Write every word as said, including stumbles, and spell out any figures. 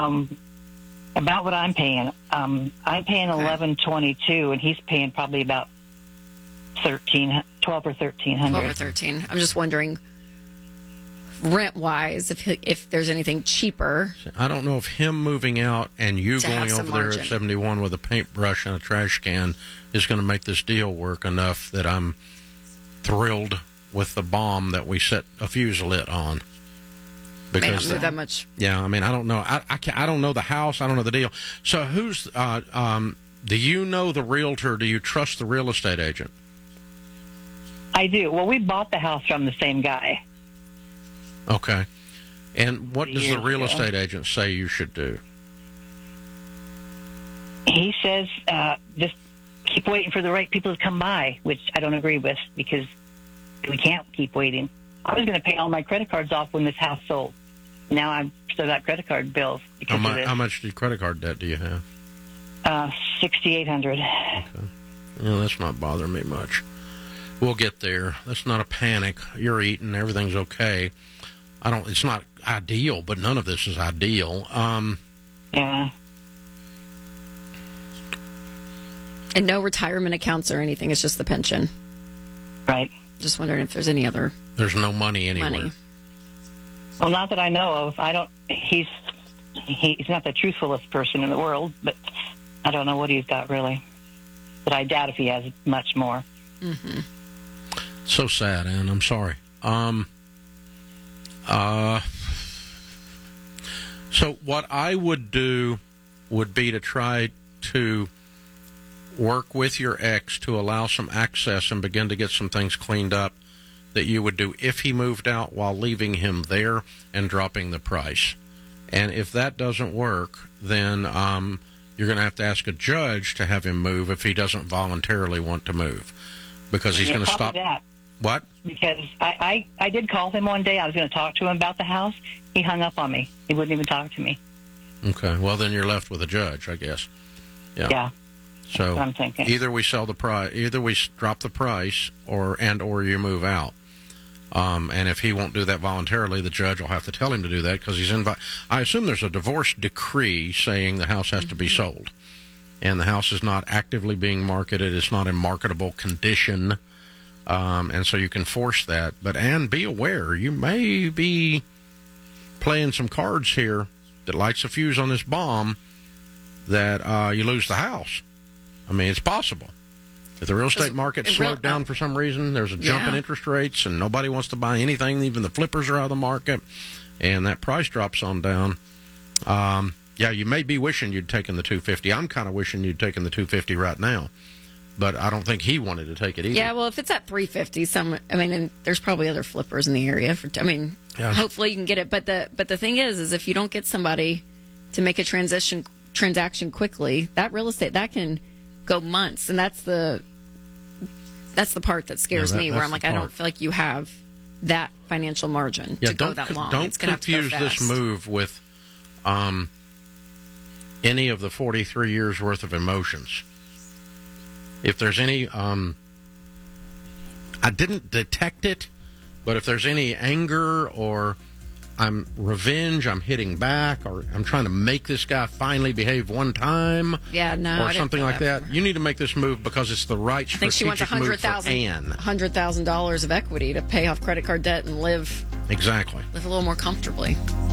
Um, about what I'm paying. Um, I'm paying Okay. eleven twenty two, and he's paying probably about thirteen, twelve or thirteen twelve or hundred. thirteen. I'm just wondering, rent-wise, if if there's anything cheaper. I don't know if him moving out and you To have going some over there margin. at seventy-one with a paintbrush and a trash can is going to make this deal work enough that I'm thrilled with the bomb that we set a fuse lit on. May not Because move that much. yeah, I mean, I don't know. I I, can't, I don't know the house. I don't know the deal. So who's uh, um? Do you know the realtor? Do you trust the real estate agent? I do. Well, we bought the house from the same guy. Okay. And what does the Years real ago. estate agent say you should do? He says uh, just keep waiting for the right people to come by, which I don't agree with because we can't keep waiting. I was going to pay all my credit cards off when this house sold. Now I've still got credit card bills because How, of mu- this. how much do credit card debt do you have? Uh, sixty-eight hundred. Yeah, that's not bothering me much. We'll get there. That's not a panic. You're eating. Everything's okay. I don't. It's not ideal, but none of this is ideal. Um, Yeah. And no retirement accounts or anything. It's just the pension. Right. Just wondering if there's any other there's no money anywhere. money. Well, not that I know of. I don't. He's he's not the truthfulest person in the world, but I don't know what he's got really. But I doubt if he has much more. Mm-hmm. So sad, Ann. I'm sorry. Um. Uh. So what I would do would be to try to work with your ex to allow some access and begin to get some things cleaned up that you would do if he moved out while leaving him there and dropping the price. And if that doesn't work, then um, you're going to have to ask a judge to have him move if he doesn't voluntarily want to move, because he's Yeah, going to probably stop. that. What? Because I, I, I did call him one day. I was going to talk to him about the house. He hung up on me. He wouldn't even talk to me. Okay. Well, then you're left with a judge, I guess. Yeah. Yeah. So That's what I'm thinking. either we sell the price, either we s- drop the price, or and or you move out. Um, and if he won't do that voluntarily, the judge will have to tell him to do that because he's invi- I assume there's a divorce decree saying the house has to be sold, and the house is not actively being marketed. It's not in marketable condition, um, and so you can force that. But and be aware, you may be playing some cards here that lights a fuse on this bomb that uh, you lose the house. I mean, it's possible. If the real estate market it slowed real- down for some reason, there's a jump in Yeah. interest rates, and nobody wants to buy anything, even the flippers are out of the market, and that price drops on down. Um, yeah, you may be wishing you'd taken the two fifty. I'm kind of wishing you'd taken the two fifty right now, but I don't think he wanted to take it either. Yeah, well, if it's at three fifty, some I mean, and there's probably other flippers in the area. For I mean, Yeah. hopefully you can get it. But the but the thing is, is if you don't get somebody to make a transition transaction quickly, that real estate that can go months, and that's the that's the part that scares Yeah, that- me. Where that's I'm like, the I part. don't feel like you have that financial margin Yeah, to go don't that co- long. don't It's gonna have to go confuse this fast. move with um, any of the forty-three years worth of emotions. If there's any, um, I didn't detect it, but if there's any anger or I'm revenge, I'm hitting back, or I'm trying to make this guy finally behave one time, Yeah, no, I or didn't something feel like that. that, you need to make this move because it's the right I think she wants a strategic hundred move for thousand Ann. hundred thousand dollars of equity to pay off credit card debt and live Exactly. live a little more comfortably.